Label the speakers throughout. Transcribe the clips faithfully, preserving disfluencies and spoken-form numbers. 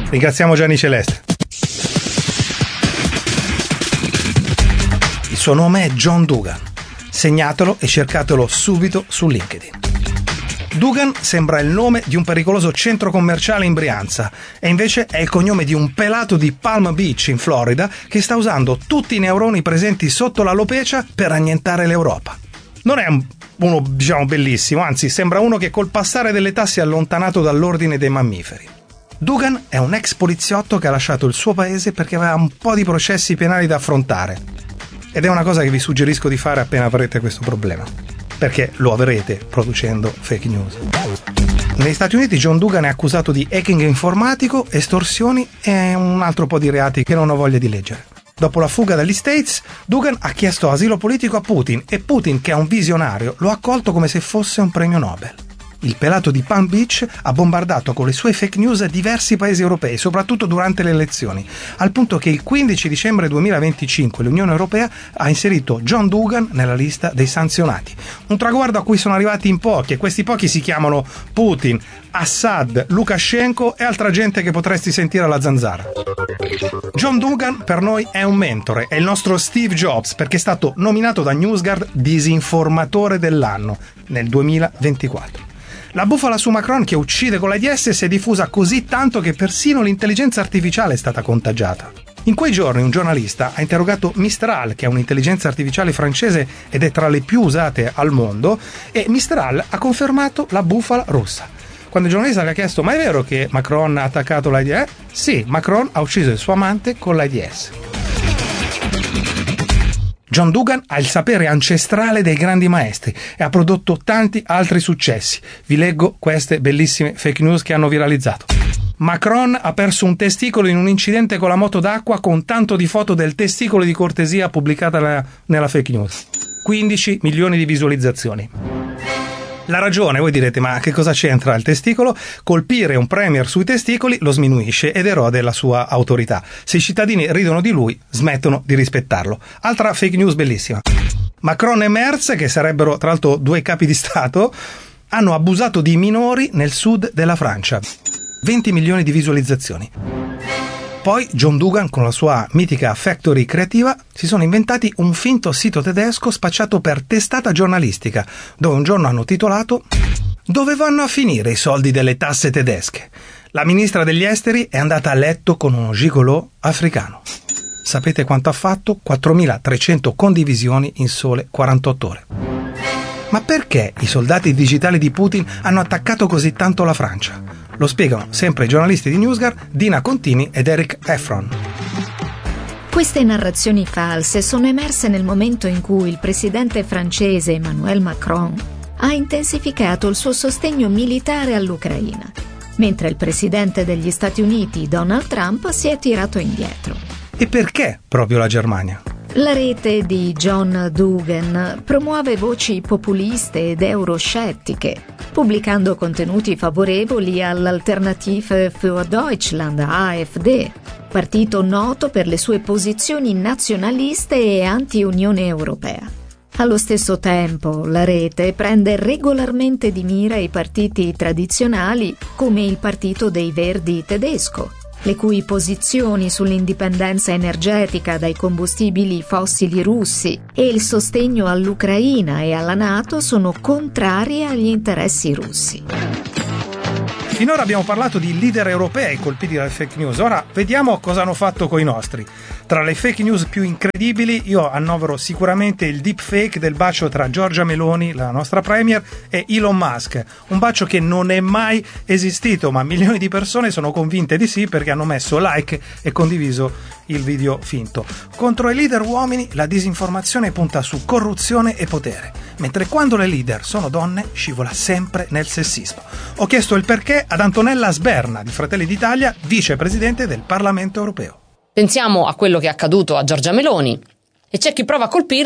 Speaker 1: Ringraziamo Gianni Celeste. Il suo nome è John Dougan. Segnatelo e cercatelo subito su LinkedIn. Dougan sembra il nome di un pericoloso centro commerciale in Brianza e invece è il cognome di un pelato di Palm Beach in Florida che sta usando tutti i neuroni presenti sotto l'alopecia per annientare l'Europa. Non è un, uno, diciamo, bellissimo, anzi sembra uno che col passare dell'età si è allontanato dall'ordine dei mammiferi. Dougan è un ex poliziotto che ha lasciato il suo paese perché aveva un po' di processi penali da affrontare. Ed è una cosa che vi suggerisco di fare appena avrete questo problema, perché lo avrete producendo fake news. Negli Stati Uniti John Dougan è accusato di hacking informatico, estorsioni e un altro po' di reati che non ho voglia di leggere. Dopo la fuga dagli States, Dougan ha chiesto asilo politico a Putin e Putin, che è un visionario, lo ha accolto come se fosse un premio Nobel. Il pelato di Palm Beach ha bombardato con le sue fake news diversi paesi europei, soprattutto durante le elezioni, al punto che il quindici dicembre duemilaventicinque l'Unione Europea ha inserito John Dougan nella lista dei sanzionati. Un traguardo a cui sono arrivati in pochi, e questi pochi si chiamano Putin, Assad, Lukashenko e altra gente che potresti sentire alla zanzara. John Dougan per noi è un mentore, è il nostro Steve Jobs, perché è stato nominato da NewsGuard disinformatore dell'anno nel duemilaventiquattro. La bufala su Macron che uccide con l'AIDS si è diffusa così tanto che persino l'intelligenza artificiale è stata contagiata. In quei giorni un giornalista ha interrogato Mistral, che è un'intelligenza artificiale francese ed è tra le più usate al mondo, e Mistral ha confermato la bufala rossa. Quando il giornalista le ha chiesto: ma è vero che Macron ha attaccato l'AIDS? Sì, Macron ha ucciso il suo amante con l'AIDS. John Dougan ha il sapere ancestrale dei grandi maestri e ha prodotto tanti altri successi. Vi leggo queste bellissime fake news che hanno viralizzato. Macron ha perso un testicolo in un incidente con la moto d'acqua, con tanto di foto del testicolo di cortesia pubblicata nella, nella fake news. quindici milioni di visualizzazioni. La ragione, voi direte, ma che cosa c'entra il testicolo? Colpire un premier sui testicoli lo sminuisce ed erode la sua autorità. Se i cittadini ridono di lui, smettono di rispettarlo. Altra fake news bellissima. Macron e Merz, che sarebbero tra l'altro due capi di Stato, hanno abusato di minori nel sud della Francia. venti milioni di visualizzazioni. Poi John Dougan, con la sua mitica factory creativa, si sono inventati un finto sito tedesco spacciato per testata giornalistica, dove un giorno hanno titolato «Dove vanno a finire i soldi delle tasse tedesche? La ministra degli esteri è andata a letto con uno gigolò africano». Sapete quanto ha fatto? quattromilatrecento condivisioni in sole quarantotto ore. Ma perché i soldati digitali di Putin hanno attaccato così tanto la Francia? Lo spiegano sempre i giornalisti di NewsGuard, Dina Contini ed Eric Efron.
Speaker 2: Queste narrazioni false sono emerse nel momento in cui il presidente francese Emmanuel Macron ha intensificato il suo sostegno militare all'Ucraina, mentre il presidente degli Stati Uniti Donald Trump si è tirato indietro.
Speaker 1: E perché proprio la Germania?
Speaker 2: La rete di John Dougan promuove voci populiste ed euroscettiche, pubblicando contenuti favorevoli all'Alternative für Deutschland A F D, partito noto per le sue posizioni nazionaliste e anti-Unione Europea. Allo stesso tempo, la rete prende regolarmente di mira i partiti tradizionali come il Partito dei Verdi tedesco, le cui posizioni sull'indipendenza energetica dai combustibili fossili russi e il sostegno all'Ucraina e alla NATO sono contrarie agli interessi russi.
Speaker 1: Finora abbiamo parlato di leader europei colpiti dalle fake news, ora vediamo cosa hanno fatto coi nostri. Tra le fake news più incredibili io annovero sicuramente il deepfake del bacio tra Giorgia Meloni, la nostra premier, e Elon Musk, un bacio che non è mai esistito, ma milioni di persone sono convinte di sì perché hanno messo like e condiviso il video finto. Contro i leader uomini la disinformazione punta su corruzione e potere, mentre quando le leader sono donne scivola sempre nel sessismo. Ho chiesto il perché ad Antonella Sberna di Fratelli d'Italia, vicepresidente del Parlamento europeo.
Speaker 3: Pensiamo a quello che è accaduto a Giorgia Meloni e c'è chi prova a colpirla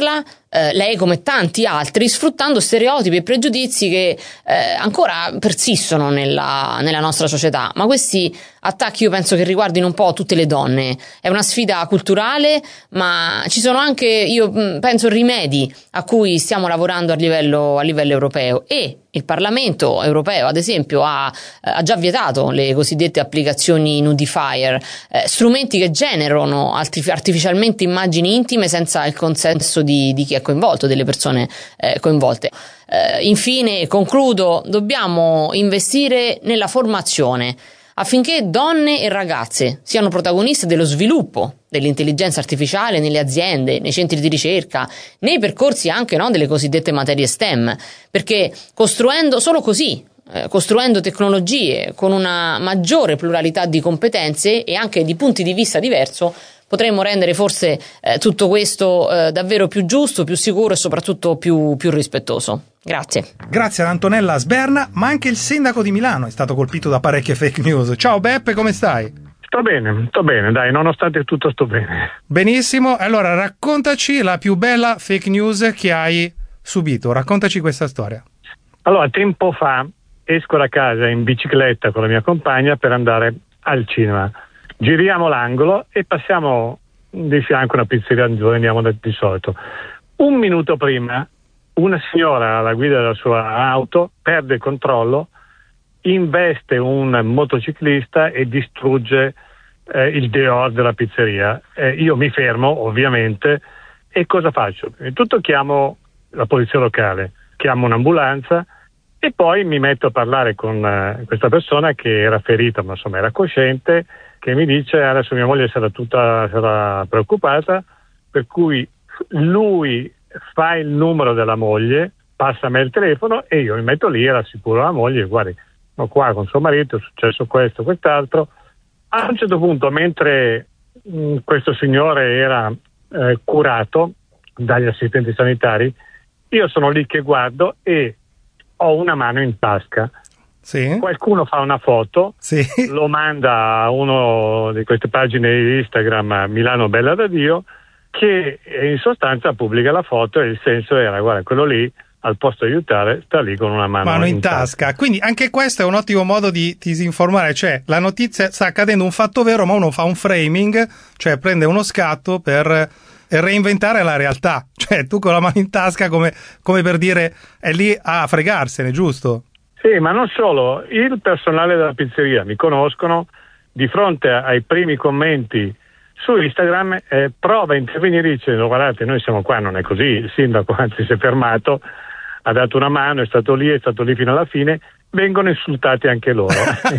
Speaker 3: eh, lei come tanti altri, sfruttando stereotipi e pregiudizi che eh, ancora persistono nella, nella nostra società. Ma questi attacchi io penso che riguardino un po' tutte le donne. È una sfida culturale, ma ci sono anche, io penso, rimedi a cui stiamo lavorando a livello, a livello europeo, e il Parlamento europeo, ad esempio, ha, ha già vietato le cosiddette applicazioni nudifier, eh, strumenti che generano artificialmente immagini intime senza il consenso di, di chi è coinvolto, delle persone eh, coinvolte. Eh, infine, concludo, dobbiamo investire nella formazione affinché donne e ragazze siano protagoniste dello sviluppo dell'intelligenza artificiale nelle aziende, nei centri di ricerca, nei percorsi anche, no, delle cosiddette materie STEM, perché costruendo solo così, eh, costruendo tecnologie con una maggiore pluralità di competenze e anche di punti di vista diverso, potremmo rendere forse eh, tutto questo eh, davvero più giusto, più sicuro e soprattutto più, più rispettoso. Grazie.
Speaker 1: Grazie ad Antonella Sberna, ma anche il sindaco di Milano è stato colpito da parecchie fake news. Ciao Beppe, come stai?
Speaker 4: Sto bene, sto bene, dai, nonostante tutto sto bene.
Speaker 1: Benissimo, allora raccontaci la più bella fake news che hai subito, raccontaci questa storia.
Speaker 4: Allora, tempo fa esco da casa in bicicletta con la mia compagna per andare al cinema. Giriamo l'angolo e passiamo di fianco a una pizzeria dove andiamo di solito. Un minuto prima una signora alla guida della sua auto perde il controllo, investe un motociclista e distrugge eh, il dehors della pizzeria. Eh, io mi fermo, ovviamente, e cosa faccio? Innanzitutto chiamo la polizia locale, chiamo un'ambulanza e poi mi metto a parlare con eh, questa persona che era ferita, ma insomma era cosciente, che mi dice adesso mia moglie sarà tutta sarà preoccupata, per cui lui fa il numero della moglie, passa a me il telefono e io mi metto lì e rassicuro la moglie, guardi, sono qua con suo marito, è successo questo, quest'altro. A un certo punto, mentre mh, questo signore era eh, curato dagli assistenti sanitari, io sono lì che guardo e ho una mano in tasca.
Speaker 1: Sì.
Speaker 4: Qualcuno fa una foto,
Speaker 1: sì.
Speaker 4: Lo manda a uno di queste pagine di Instagram, Milano Bella da Dio, che in sostanza pubblica la foto e il senso era, guarda, quello lì al posto di aiutare sta lì con una mano,
Speaker 1: mano in,
Speaker 4: in
Speaker 1: tasca.
Speaker 4: tasca.
Speaker 1: Quindi anche questo è un ottimo modo di disinformare, cioè la notizia sta accadendo un fatto vero, ma uno fa un framing, cioè prende uno scatto per reinventare la realtà, cioè tu con la mano in tasca come, come per dire è lì a fregarsene, giusto?
Speaker 4: Sì, ma non solo, il personale della pizzeria mi conoscono, di fronte ai primi commenti su Instagram eh, prova a intervenire dicendo guardate, noi siamo qua, non è così, il sindaco anzi si è fermato, ha dato una mano, è stato lì, è stato lì fino alla fine, vengono insultati anche loro.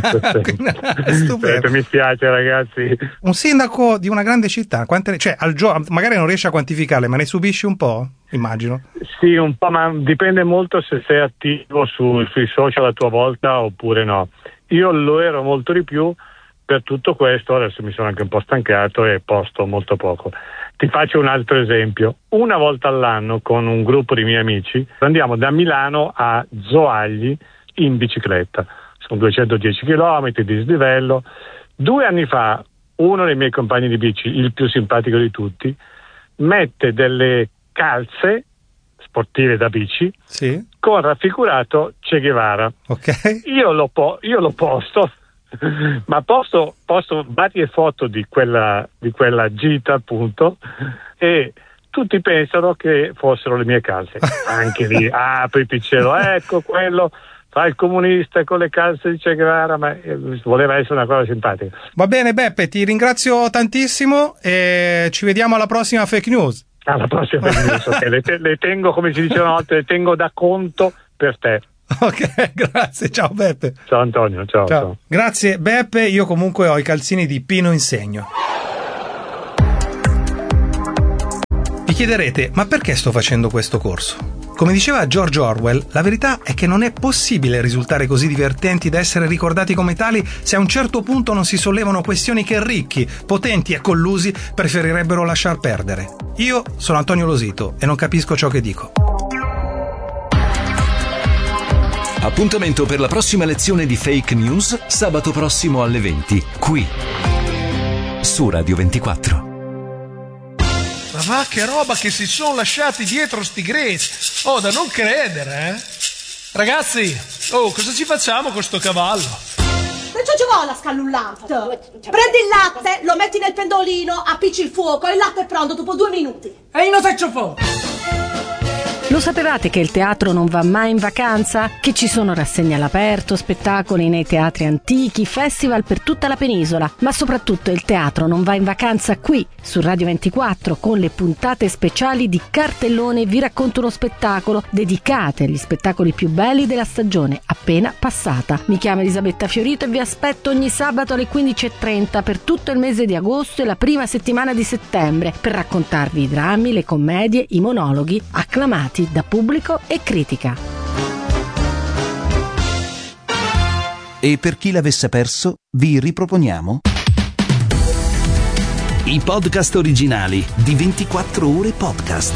Speaker 1: Stupendo.
Speaker 4: Mi spiace ragazzi.
Speaker 1: Un sindaco di una grande città, quante, cioè al gio- magari non riesci a quantificarle, ma ne subisci un po', immagino.
Speaker 4: Sì, un po', ma dipende molto se sei attivo su, sui social a tua volta oppure no. Io lo ero molto di più. Per tutto questo adesso mi sono anche un po' stancato e posto molto poco. Ti faccio un altro esempio. Una volta all'anno con un gruppo di miei amici andiamo da Milano a Zoagli in bicicletta. Sono duecentodieci chilometri di dislivello. Due anni fa uno dei miei compagni di bici, il più simpatico di tutti, mette delle calze sportive da bici,
Speaker 1: sì,
Speaker 4: con raffigurato Che Guevara.
Speaker 1: Okay.
Speaker 4: Io lo, po- io lo posto, ma posto, posto varie foto di quella, di quella gita appunto, e tutti pensano che fossero le mie calze. Anche lì apri il cielo, ecco quello fa il comunista con le calze di Che Guevara, ma voleva essere una cosa simpatica.
Speaker 1: Va bene Beppe, ti ringrazio tantissimo e ci vediamo alla prossima fake news.
Speaker 4: Alla prossima fake news, okay. le, te- le tengo, come si dice una volta, le tengo da conto per te.
Speaker 1: Ok, grazie, ciao Beppe.
Speaker 4: Ciao Antonio, ciao, ciao.
Speaker 1: ciao. Grazie Beppe, io comunque ho i calzini di Pino Insegno. Vi chiederete, ma perché sto facendo questo corso? Come diceva George Orwell, la verità è che non è possibile risultare così divertenti da essere ricordati come tali se a un certo punto non si sollevano questioni che ricchi, potenti e collusi preferirebbero lasciar perdere. Io sono Antonio Losito e non capisco ciò che dico.
Speaker 5: Appuntamento per la prossima lezione di fake news sabato prossimo alle venti, qui su Radio ventiquattro.
Speaker 6: va che roba che si sono lasciati dietro sti greci. Oh, da non credere, eh. Ragazzi, oh, cosa ci facciamo con sto cavallo?
Speaker 7: Non ci vuole scallullante. Prendi il latte, lo metti nel pendolino, appicci il fuoco e il latte è pronto dopo due minuti.
Speaker 6: E io non faccio fuoco.
Speaker 8: Lo sapevate che il teatro non va mai in vacanza? Che ci sono rassegne all'aperto, spettacoli nei teatri antichi, festival per tutta la penisola, ma soprattutto il teatro non va in vacanza qui, su Radio ventiquattro, con le puntate speciali di Cartellone Vi racconto uno spettacolo, dedicate agli spettacoli più belli della stagione appena passata. Mi chiamo Elisabetta Fiorito e vi aspetto ogni sabato alle quindici e trenta per tutto il mese di agosto e la prima settimana di settembre per raccontarvi i drammi, le commedie, i monologhi acclamati da pubblico e critica.
Speaker 9: E per chi l'avesse perso, vi riproponiamo i podcast originali di ventiquattro ore podcast.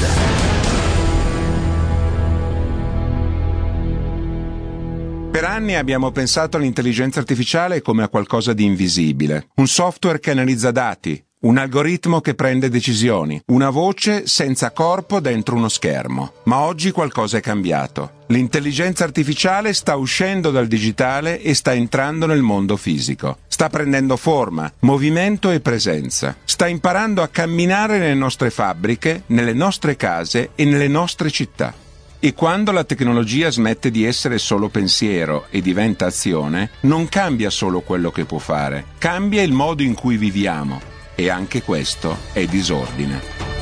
Speaker 10: Per anni abbiamo pensato all'intelligenza artificiale come a qualcosa di invisibile, un software che analizza dati, un algoritmo che prende decisioni, una voce senza corpo dentro uno schermo. Ma oggi qualcosa è cambiato. L'intelligenza artificiale sta uscendo dal digitale e sta entrando nel mondo fisico. Sta prendendo forma, movimento e presenza. Sta imparando a camminare nelle nostre fabbriche, nelle nostre case e nelle nostre città. E quando la tecnologia smette di essere solo pensiero e diventa azione, non cambia solo quello che può fare, cambia il modo in cui viviamo. E anche questo è disordine.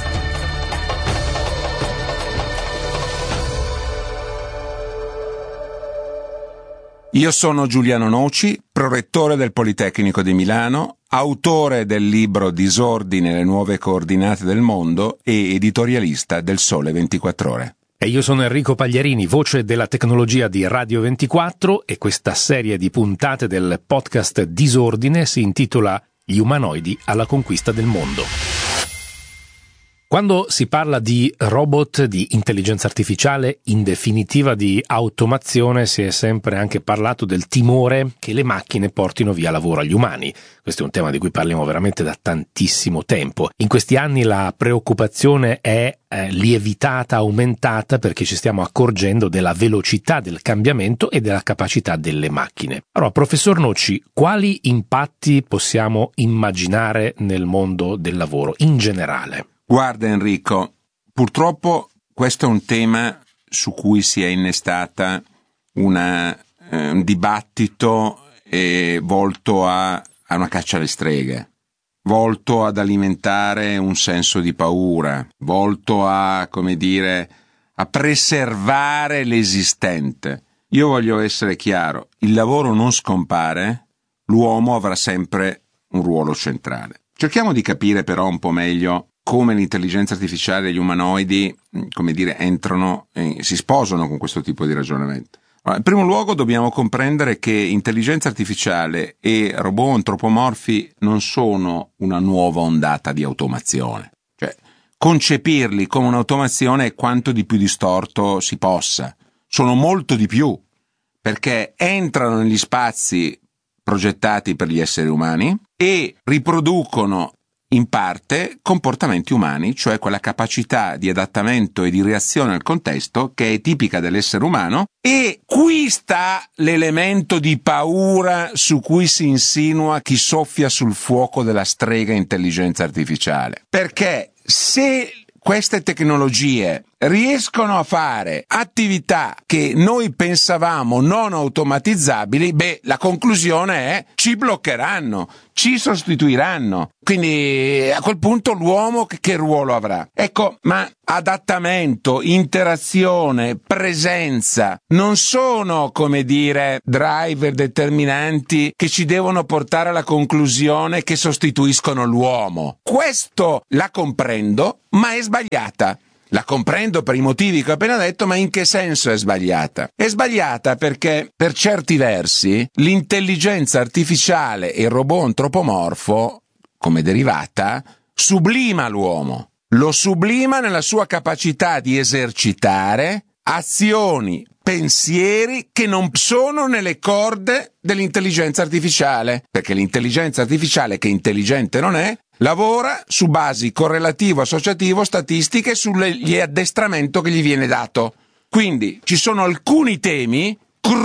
Speaker 10: Io sono Giuliano Noci, prorettore del Politecnico di Milano, autore del libro Disordine, le nuove coordinate del mondo e editorialista del Sole ventiquattro Ore.
Speaker 11: E io sono Enrico Pagliarini, voce della tecnologia di Radio ventiquattro, e questa serie di puntate del podcast Disordine si intitola Gli umanoidi alla conquista del mondo. Quando si parla di robot, di intelligenza artificiale, in definitiva di automazione, si è sempre anche parlato del timore che le macchine portino via lavoro agli umani. Questo è un tema di cui parliamo veramente da tantissimo tempo. In questi anni la preoccupazione è eh, lievitata, aumentata, perché ci stiamo accorgendo della velocità del cambiamento e della capacità delle macchine. Allora, professor Noci, quali impatti possiamo immaginare nel mondo del lavoro in generale?
Speaker 10: Guarda Enrico, purtroppo questo è un tema su cui si è innestata una, eh, un dibattito eh, volto a, a una caccia alle streghe, volto ad alimentare un senso di paura, volto a, come dire, a preservare l'esistente. Io voglio essere chiaro, il lavoro non scompare, l'uomo avrà sempre un ruolo centrale. Cerchiamo di capire però un po' meglio come l'intelligenza artificiale e gli umanoidi, come dire, entrano e si sposano con questo tipo di ragionamento. Allora, in primo luogo dobbiamo comprendere che intelligenza artificiale e robot antropomorfi non sono una nuova ondata di automazione. Cioè, concepirli come un'automazione è quanto di più distorto si possa. Sono molto di più, perché entrano negli spazi progettati per gli esseri umani e riproducono in parte comportamenti umani, cioè quella capacità di adattamento e di reazione al contesto che è tipica dell'essere umano, e qui sta l'elemento di paura su cui si insinua chi soffia sul fuoco della strega intelligenza artificiale. Perché se queste tecnologie riescono a fare attività che noi pensavamo non automatizzabili, beh, la conclusione è ci bloccheranno, ci sostituiranno. Quindi a quel punto l'uomo che, che ruolo avrà? Ecco, ma adattamento, interazione, presenza non sono, come dire, driver determinanti che ci devono portare alla conclusione che sostituiscono l'uomo. Questo la comprendo, ma è sbagliata. La comprendo per i motivi che ho appena detto, ma in che senso è sbagliata? È sbagliata perché, per certi versi, l'intelligenza artificiale e il robot antropomorfo, come derivata, sublima l'uomo. Lo sublima nella sua capacità di esercitare azioni, pensieri che non sono nelle corde dell'intelligenza artificiale, perché l'intelligenza artificiale, che intelligente non è, lavora su basi correlativo, associativo, statistiche sugli addestramento che gli viene dato. Quindi ci sono alcuni temi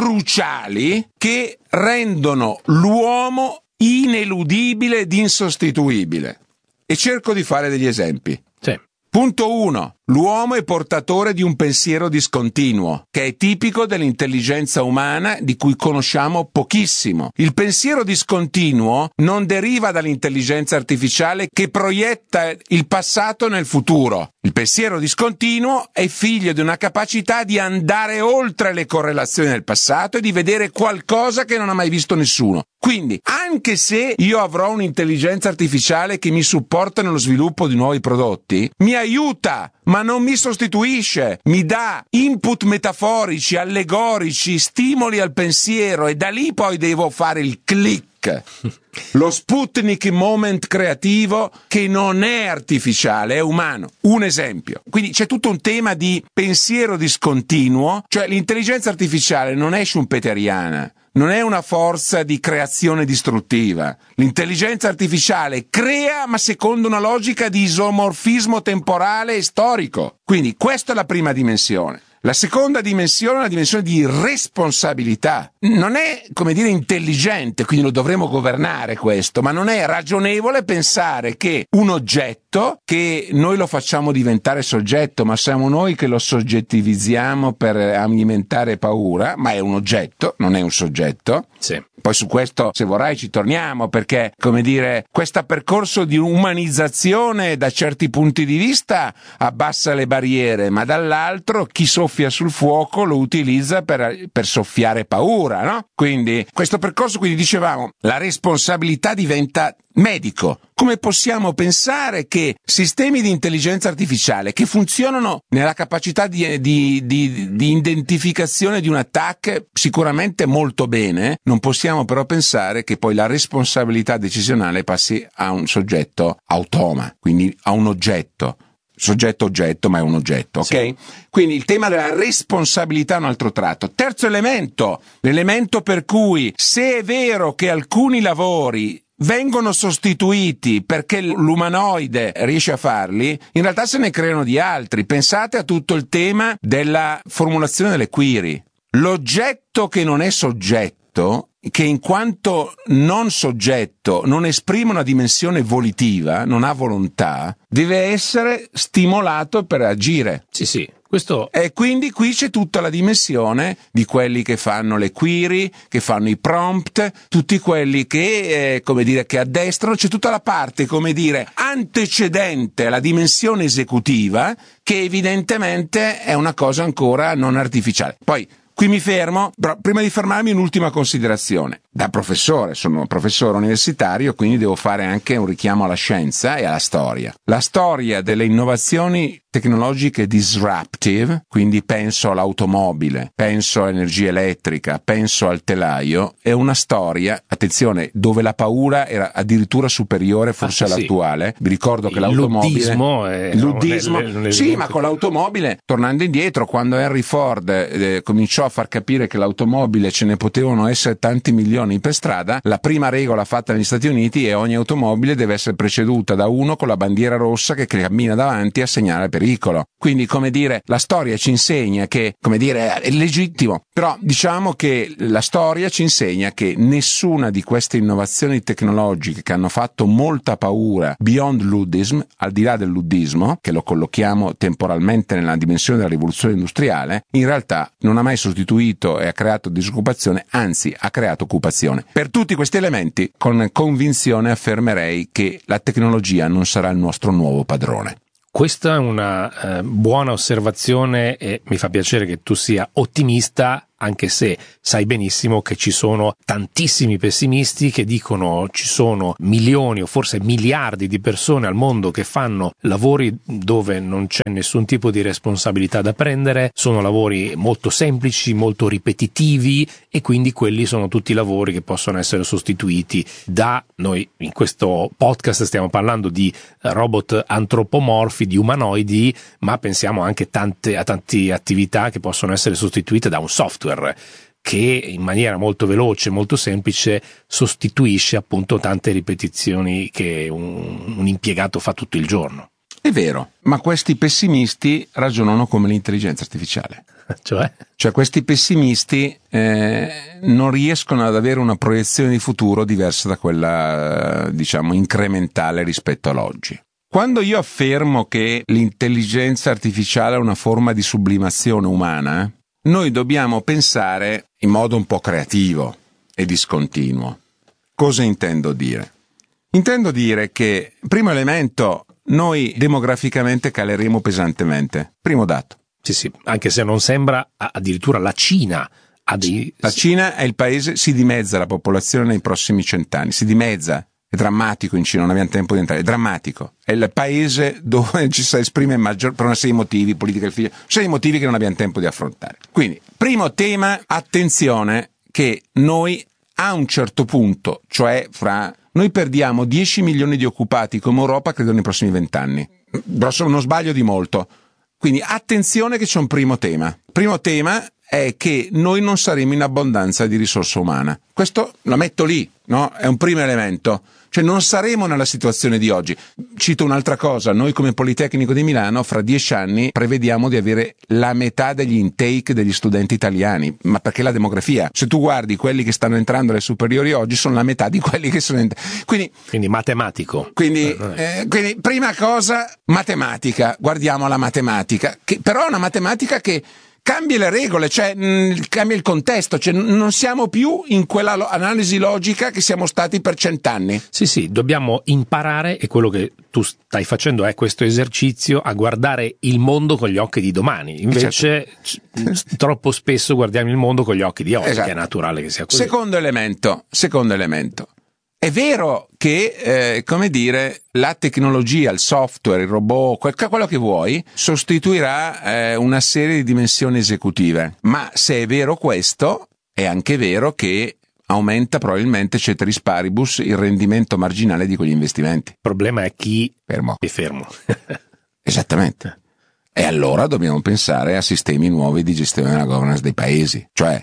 Speaker 10: cruciali che rendono l'uomo ineludibile ed insostituibile. E cerco di fare degli esempi.
Speaker 11: Sì.
Speaker 10: Punto uno. L'uomo è portatore di un pensiero discontinuo, che è tipico dell'intelligenza umana di cui conosciamo pochissimo. Il pensiero discontinuo non deriva dall'intelligenza artificiale che proietta il passato nel futuro. Il pensiero discontinuo è figlio di una capacità di andare oltre le correlazioni del passato e di vedere qualcosa che non ha mai visto nessuno. Quindi, anche se io avrò un'intelligenza artificiale che mi supporta nello sviluppo di nuovi prodotti, mi aiuta, ma non mi sostituisce, mi dà input metaforici, allegorici, stimoli al pensiero e da lì poi devo fare il click. Lo Sputnik moment creativo che non è artificiale, è umano. Un esempio. Quindi c'è tutto un tema di pensiero discontinuo, cioè l'intelligenza artificiale non è schumpeteriana. Non è una forza di creazione distruttiva. L'intelligenza artificiale crea, ma secondo una logica di isomorfismo temporale e storico. Quindi questa è la prima dimensione. La seconda dimensione è una dimensione di responsabilità. Non è, come dire, intelligente, quindi lo dovremo governare questo, ma non è ragionevole pensare che un oggetto, che noi lo facciamo diventare soggetto, ma siamo noi che lo soggettivizziamo per alimentare paura, ma è un oggetto, non è un soggetto.
Speaker 11: Sì.
Speaker 10: Poi su questo, se vorrai, ci torniamo, perché, come dire, questo percorso di umanizzazione da certi punti di vista abbassa le barriere, ma dall'altro chi soffia sul fuoco lo utilizza per, per soffiare paura, no? Quindi questo percorso, quindi dicevamo, la responsabilità diventa medico. Come possiamo pensare che sistemi di intelligenza artificiale che funzionano nella capacità di, di, di, di identificazione di un attacco sicuramente molto bene, non possiamo però pensare che poi la responsabilità decisionale passi a un soggetto automa, quindi a un oggetto. Soggetto-oggetto, ma è un oggetto, ok? Sì. Quindi il tema della responsabilità è un altro tratto. Terzo elemento, l'elemento per cui, se è vero che alcuni lavori vengono sostituiti perché l'umanoide riesce a farli, in realtà se ne creano di altri. Pensate a tutto il tema della formulazione delle query. L'oggetto che non è soggetto, che in quanto non soggetto non esprime una dimensione volitiva, non ha volontà, deve essere stimolato per agire.
Speaker 11: Sì, sì. Questo...
Speaker 10: E quindi qui c'è tutta la dimensione di quelli che fanno le query, che fanno i prompt, tutti quelli che, eh, come dire, che addestrano, c'è tutta la parte, come dire, antecedente alla dimensione esecutiva, che evidentemente è una cosa ancora non artificiale. Poi, qui mi fermo, però prima di fermarmi un'ultima considerazione. Da professore, sono un professore universitario, quindi devo fare anche un richiamo alla scienza e alla storia. La storia delle innovazioni tecnologiche disruptive, quindi penso all'automobile, penso all'energia elettrica, penso al telaio, è una storia, attenzione, dove la paura era addirittura superiore forse ah, all'attuale. Sì. Vi ricordo che
Speaker 11: il
Speaker 10: l'automobile...
Speaker 11: Luddismo è...
Speaker 10: Luddismo, le, le, le, sì, ma con l'automobile, tornando indietro, quando Henry Ford eh, cominciò a far capire che l'automobile ce ne potevano essere tanti milioni per strada, la prima regola fatta negli Stati Uniti è ogni automobile deve essere preceduta da uno con la bandiera rossa che cammina davanti a segnare pericolo. Quindi, come dire, la storia ci insegna che, come dire, è legittimo, però diciamo che la storia ci insegna che nessuna di queste innovazioni tecnologiche che hanno fatto molta paura beyond Luddism, al di là del luddismo, che lo collochiamo temporalmente nella dimensione della rivoluzione industriale, in realtà non ha mai sostituito e ha creato disoccupazione, anzi ha creato occupazione. Per tutti questi elementi, con convinzione affermerei che la tecnologia non sarà il nostro nuovo padrone.
Speaker 11: Questa è una eh, buona osservazione e mi fa piacere che tu sia ottimista, anche se sai benissimo che ci sono tantissimi pessimisti che dicono ci sono milioni o forse miliardi di persone al mondo che fanno lavori dove non c'è nessun tipo di responsabilità da prendere, sono lavori molto semplici, molto ripetitivi e quindi quelli sono tutti lavori che possono essere sostituiti da, noi in questo podcast stiamo parlando di robot antropomorfi, di umanoidi, ma pensiamo anche tante, a tante attività che possono essere sostituite da un software che in maniera molto veloce, molto semplice, sostituisce appunto tante ripetizioni che un, un impiegato fa tutto il giorno.
Speaker 10: È vero, ma questi pessimisti ragionano come l'intelligenza artificiale.
Speaker 11: Cioè?
Speaker 10: Cioè questi pessimisti eh, non riescono ad avere una proiezione di futuro diversa da quella, diciamo, incrementale rispetto all'oggi. Quando io affermo che l'intelligenza artificiale è una forma di sublimazione umana, noi dobbiamo pensare in modo un po' creativo e discontinuo. Cosa intendo dire? Intendo dire che, primo elemento, noi demograficamente caleremo pesantemente. Primo dato.
Speaker 11: Sì, sì, anche se non sembra, addirittura la Cina ha dei...
Speaker 10: La Cina è il paese, si dimezza la popolazione nei prossimi cent'anni, si dimezza. È drammatico in Cina, non abbiamo tempo di entrare, è drammatico. È il paese dove ci si esprime maggior, per una serie di motivi, politica del figlio, una serie di motivi che non abbiamo tempo di affrontare. Quindi, primo tema, attenzione che noi a un certo punto, cioè fra... Noi perdiamo dieci milioni di occupati come Europa, credo, nei prossimi vent'anni. Grosso, non sbaglio di molto. Quindi attenzione che c'è un primo tema. Primo tema è che noi non saremo in abbondanza di risorsa umana. Questo lo metto lì, no? È un primo elemento. Cioè non saremo nella situazione di oggi. Cito un'altra cosa, noi come Politecnico di Milano fra dieci anni prevediamo di avere la metà degli intake degli studenti italiani, ma perché la demografia, se tu guardi quelli che stanno entrando alle superiori oggi sono la metà di quelli che sono entrati. Quindi,
Speaker 11: quindi matematico.
Speaker 10: Quindi, eh, quindi prima cosa, matematica, guardiamo la matematica, che però è una matematica che cambia le regole, cioè mh, cambia il contesto, cioè n- non siamo più in quella lo- analisi logica che siamo stati per cent'anni.
Speaker 11: Sì, sì, dobbiamo imparare, e quello che tu stai facendo è questo esercizio, a guardare il mondo con gli occhi di domani. Invece certo. c- troppo spesso guardiamo il mondo con gli occhi di oggi, esatto. Che è naturale che sia così.
Speaker 10: Secondo elemento, secondo elemento. È vero che, eh, come dire, la tecnologia, il software, il robot, quel, quello che vuoi, sostituirà eh, una serie di dimensioni esecutive. Ma se è vero questo, è anche vero che aumenta probabilmente ceteris paribus il rendimento marginale di quegli investimenti.
Speaker 11: Il problema è chi
Speaker 10: fermo.
Speaker 11: è fermo.
Speaker 10: Esattamente. E allora dobbiamo pensare a sistemi nuovi di gestione della governance dei paesi. Cioè,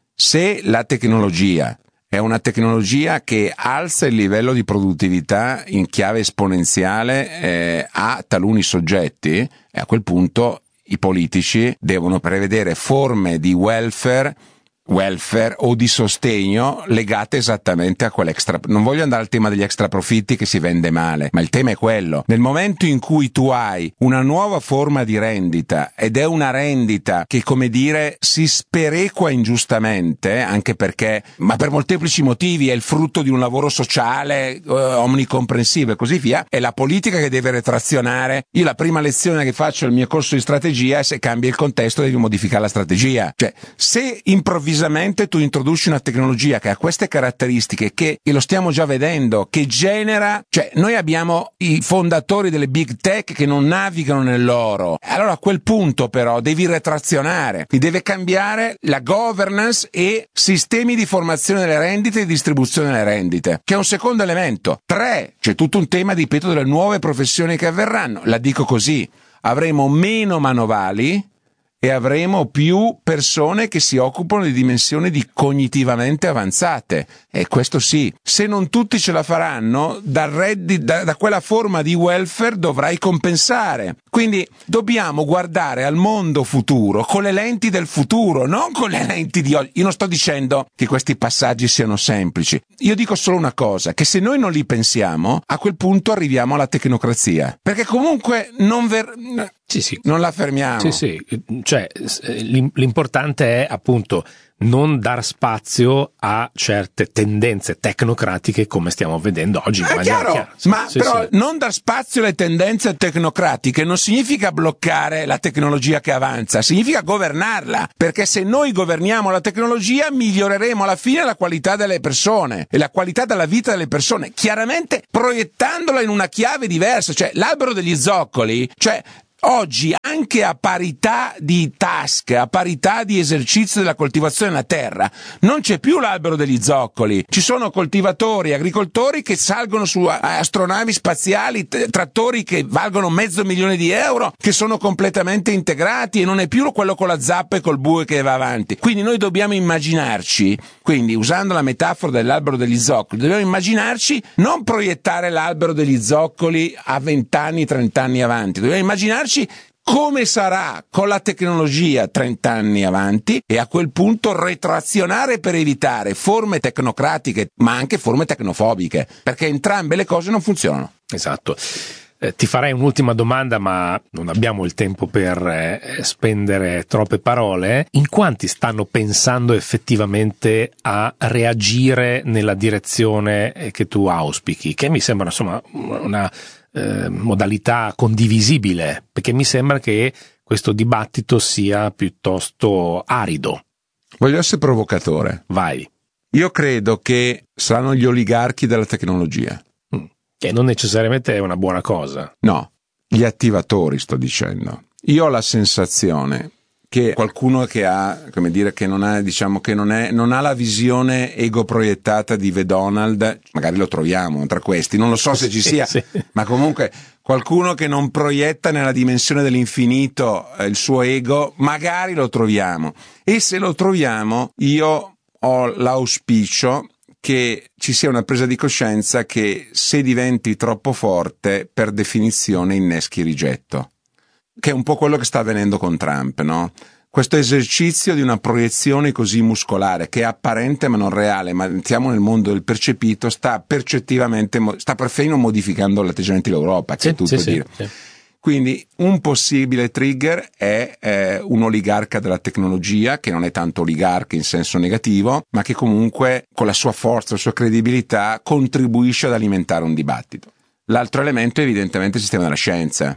Speaker 10: se la tecnologia è una tecnologia che alza il livello di produttività in chiave esponenziale eh, a taluni soggetti, e a quel punto i politici devono prevedere forme di welfare welfare o di sostegno legate esattamente a quell'extra. Non voglio andare al tema degli extra profitti che si vende male, ma il tema è quello. Nel momento in cui tu hai una nuova forma di rendita, ed è una rendita che, come dire, si sperequa ingiustamente, anche perché, ma per molteplici motivi, è il frutto di un lavoro sociale eh, omnicomprensivo e così via, è la politica che deve retrazionare. Io la prima lezione che faccio nel mio corso di strategia è: se cambia il contesto devi modificare la strategia. Cioè, se improvvisamente tu introduci una tecnologia che ha queste caratteristiche, che, e lo stiamo già vedendo, che genera, cioè noi abbiamo i fondatori delle big tech che non navigano nell'oro, allora a quel punto però devi retrazionare, ti deve cambiare la governance e sistemi di formazione delle rendite e distribuzione delle rendite, che è un secondo elemento. Tre, c'è tutto un tema, ripeto, delle nuove professioni che avverranno. La dico così: avremo meno manovali e avremo più persone che si occupano di dimensioni di cognitivamente avanzate. E questo sì, se non tutti ce la faranno, dal reddito, da, da quella forma di welfare dovrai compensare. Quindi dobbiamo guardare al mondo futuro con le lenti del futuro, non con le lenti di oggi. Io non sto dicendo che questi passaggi siano semplici. Io dico solo una cosa: che se noi non li pensiamo, a quel punto arriviamo alla tecnocrazia. Perché comunque non ver...
Speaker 11: Sì, sì.
Speaker 10: non la fermiamo.
Speaker 11: Sì, sì. Cioè, l'importante è appunto non dar spazio a certe tendenze tecnocratiche come stiamo vedendo oggi in
Speaker 10: è
Speaker 11: maniera
Speaker 10: chiaro,
Speaker 11: chiara.
Speaker 10: Ma
Speaker 11: sì,
Speaker 10: però
Speaker 11: sì.
Speaker 10: non dar spazio alle tendenze tecnocratiche non significa bloccare la tecnologia che avanza, significa governarla, perché se noi governiamo la tecnologia miglioreremo alla fine la qualità delle persone e la qualità della vita delle persone, chiaramente proiettandola in una chiave diversa. Cioè l'albero degli zoccoli, cioè Oggi, anche a parità di task, a parità di esercizio della coltivazione della terra, non c'è più l'albero degli zoccoli. Ci sono coltivatori, agricoltori che salgono su astronavi spaziali, t- trattori che valgono mezzo milione di euro, che sono completamente integrati, e non è più quello con la zappa e col bue che va avanti. Quindi noi dobbiamo immaginarci, quindi usando la metafora dell'albero degli zoccoli, dobbiamo immaginarci non proiettare l'albero degli zoccoli a vent'anni, trent'anni avanti, dobbiamo immaginarci come sarà con la tecnologia trent'anni avanti, e a quel punto retrazionare per evitare forme tecnocratiche ma anche forme tecnofobiche, perché entrambe le cose non funzionano.
Speaker 11: Esatto. Eh, ti farei un'ultima domanda, ma non abbiamo il tempo per eh, spendere troppe parole. In quanti stanno pensando effettivamente a reagire nella direzione che tu auspichi? Che mi sembra insomma una Eh, modalità condivisibile, perché mi sembra che questo dibattito sia piuttosto arido.
Speaker 10: Voglio essere provocatore.
Speaker 11: Vai.
Speaker 10: Io credo che saranno gli oligarchi della tecnologia.
Speaker 11: Mm. Che non necessariamente è una buona cosa.
Speaker 10: No, gli attivatori sto dicendo. Io ho la sensazione che qualcuno che ha, come dire, che non ha, diciamo, che non è, non ha la visione egoproiettata di The Donald, magari lo troviamo tra questi, non lo so se ci sia, sì, sì. Ma comunque qualcuno che non proietta nella dimensione dell'infinito eh, il suo ego, magari lo troviamo. E se lo troviamo, io ho l'auspicio che ci sia una presa di coscienza che se diventi troppo forte, per definizione inneschi rigetto. Che è un po' quello che sta avvenendo con Trump, no? Questo esercizio di una proiezione così muscolare, che è apparente ma non reale, ma entriamo nel mondo del percepito, sta percettivamente, sta perfino modificando l'atteggiamento dell'Europa, che sì, è tutto
Speaker 11: sì,
Speaker 10: dire.
Speaker 11: Sì, sì.
Speaker 10: Quindi un possibile trigger è eh, un oligarca della tecnologia, che non è tanto oligarca in senso negativo, ma che comunque con la sua forza, la sua credibilità, contribuisce ad alimentare un dibattito. L'altro elemento è evidentemente il sistema della scienza.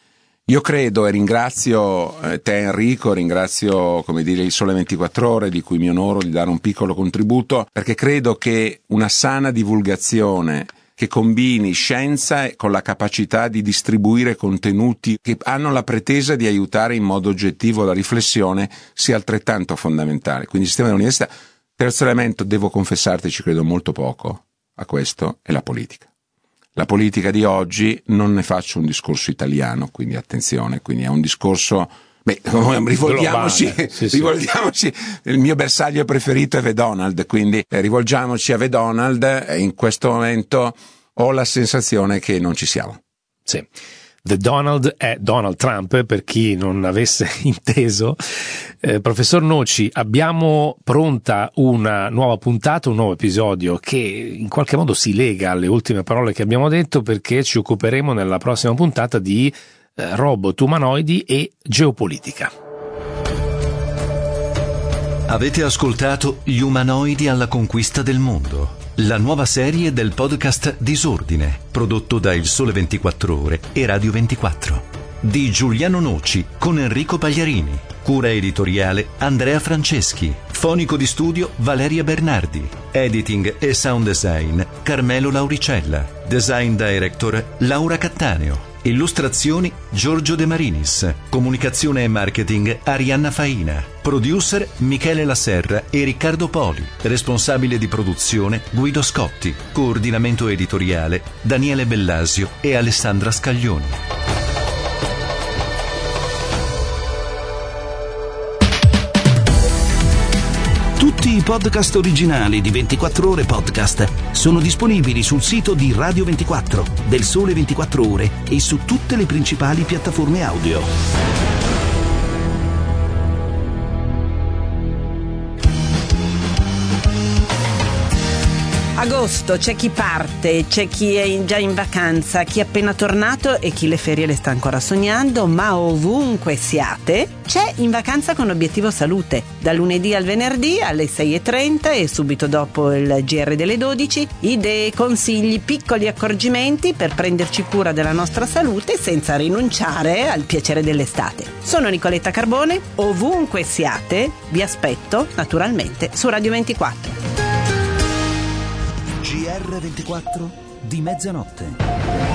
Speaker 10: Io credo, e ringrazio eh, te Enrico, ringrazio come dire il Sole ventiquattro Ore, di cui mi onoro di dare un piccolo contributo, perché credo che una sana divulgazione che combini scienza con la capacità di distribuire contenuti che hanno la pretesa di aiutare in modo oggettivo la riflessione sia altrettanto fondamentale. Quindi il sistema dell'università. Terzo elemento, devo confessarti, ci credo molto poco a questo, è la politica. La politica di oggi, non ne faccio un discorso italiano, quindi attenzione, quindi è un discorso, beh, rivolgiamoci, sì, sì. rivolgiamoci, il mio bersaglio preferito è The Donald, quindi eh, rivolgiamoci a The Donald, e in questo momento ho la sensazione che non ci siamo.
Speaker 11: Sì. The Donald è Donald Trump, per chi non avesse inteso. Eh, professor Noci, abbiamo pronta una nuova puntata, un nuovo episodio che in qualche modo si lega alle ultime parole che abbiamo detto, perché ci occuperemo nella prossima puntata di eh, robot umanoidi e geopolitica.
Speaker 5: Avete ascoltato Gli umanoidi alla conquista del mondo, la nuova serie del podcast Disordine, prodotto da Il Sole ventiquattro Ore e Radio ventiquattro, di Giuliano Noci con Enrico Pagliarini, cura editoriale Andrea Franceschi, fonico di studio Valeria Bernardi, editing e sound design Carmelo Lauricella, design director Laura Cattaneo, illustrazioni Giorgio De Marinis, comunicazione e marketing Arianna Faina, producer Michele Lasserra e Riccardo Poli, responsabile di produzione Guido Scotti, coordinamento editoriale Daniele Bellasio e Alessandra Scaglioni.
Speaker 12: Tutti i podcast originali di ventiquattro Ore Podcast sono disponibili sul sito di Radio ventiquattro, del Sole ventiquattro Ore e su tutte le principali piattaforme audio.
Speaker 13: Agosto, c'è chi parte, c'è chi è in- già in vacanza, chi è appena tornato e chi le ferie le sta ancora sognando, ma ovunque siate, c'è In Vacanza con Obiettivo Salute, da lunedì al venerdì alle sei e trenta e subito dopo il G R delle dodici, idee, consigli, piccoli accorgimenti per prenderci cura della nostra salute senza rinunciare al piacere dell'estate. Sono Nicoletta Carbone, ovunque siate, vi aspetto naturalmente su Radio ventiquattro.
Speaker 12: G R ventiquattro di mezzanotte.